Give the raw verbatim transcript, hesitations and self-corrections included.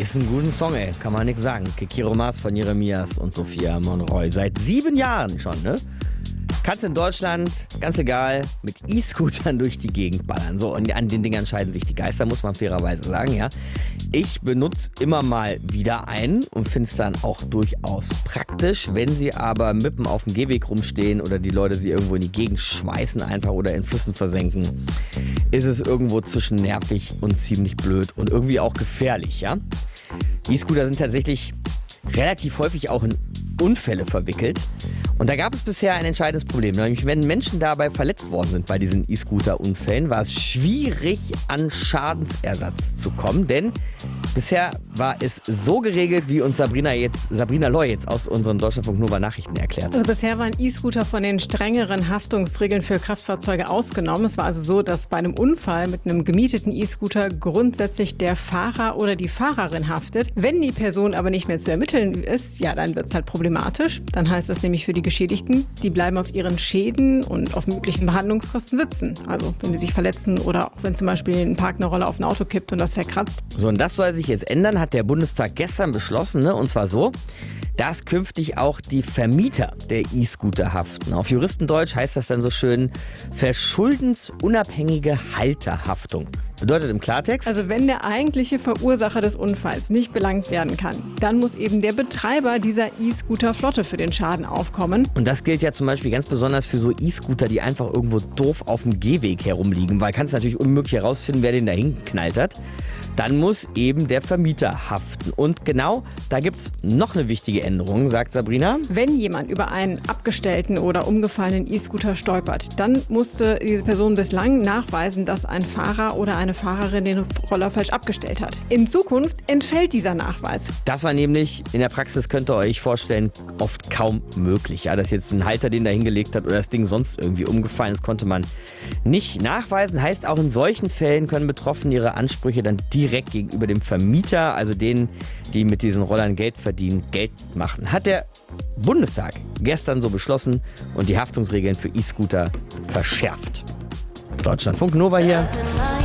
ist ein guter Song, ey. Kann man nichts sagen. Kekiro Maas von Jeremias und Sophia Monroy. Seit sieben Jahren schon, ne? Kannst in Deutschland, ganz egal, mit E-Scootern durch die Gegend ballern. So, und an den Dingern scheiden sich die Geister, muss man fairerweise sagen, ja. Ich benutze immer mal wieder einen und finde es dann auch durchaus praktisch. Wenn sie aber mitten auf dem Gehweg rumstehen oder die Leute sie irgendwo in die Gegend schmeißen einfach oder in Flüssen versenken, ist es irgendwo zwischen nervig und ziemlich blöd und irgendwie auch gefährlich, ja. E-Scooter sind tatsächlich relativ häufig auch in Unfälle verwickelt. Und da gab es bisher ein entscheidendes Problem. Nämlich, wenn Menschen dabei verletzt worden sind bei diesen E-Scooter-Unfällen, war es schwierig, an Schadensersatz zu kommen. Denn bisher war es so geregelt, wie uns Sabrina jetzt, Sabrina Loy jetzt aus unseren Deutschlandfunk Nova Nachrichten erklärt. Also bisher waren E-Scooter von den strengeren Haftungsregeln für Kraftfahrzeuge ausgenommen. Es war also so, dass bei einem Unfall mit einem gemieteten E-Scooter grundsätzlich der Fahrer oder die Fahrerin haftet. Wenn die Person aber nicht mehr zu ermitteln ist, ja, dann wird es halt problematisch. Dann heißt das nämlich für die Geschädigten, die bleiben auf ihren Schäden und auf möglichen Behandlungskosten sitzen. Also wenn die sich verletzen oder auch wenn zum Beispiel ein Park eine Rolle auf ein Auto kippt und das zerkratzt. So, und das soll sich jetzt ändern, hat der Bundestag gestern beschlossen, ne? Und zwar so, dass künftig auch die Vermieter der E-Scooter haften. Auf Juristendeutsch heißt das dann so schön verschuldensunabhängige Halterhaftung. Bedeutet im Klartext? Also wenn der eigentliche Verursacher des Unfalls nicht belangt werden kann, dann muss eben der Betreiber dieser E-Scooter-Flotte für den Schaden aufkommen. Und das gilt ja zum Beispiel ganz besonders für so E-Scooter, die einfach irgendwo doof auf dem Gehweg herumliegen, weil kannst natürlich unmöglich herausfinden, wer den da hingeknallt hat. Dann muss eben der Vermieter haften. Und genau, da gibt es noch eine wichtige Änderung, sagt Sabrina. Wenn jemand über einen abgestellten oder umgefallenen E-Scooter stolpert, dann musste diese Person bislang nachweisen, dass ein Fahrer oder eine Fahrerin den Roller falsch abgestellt hat. In Zukunft entfällt dieser Nachweis. Das war nämlich in der Praxis, könnt ihr euch vorstellen, oft kaum möglich. Ja, dass jetzt ein Halter den da hingelegt hat oder das Ding sonst irgendwie umgefallen ist, konnte man nicht nachweisen. Heißt, auch in solchen Fällen können Betroffene ihre Ansprüche dann direkt gegenüber dem Vermieter, also denen, die mit diesen Rollern Geld verdienen, Geld machen. Hat der Bundestag gestern so beschlossen und die Haftungsregeln für E-Scooter verschärft. Deutschlandfunk Nova hier.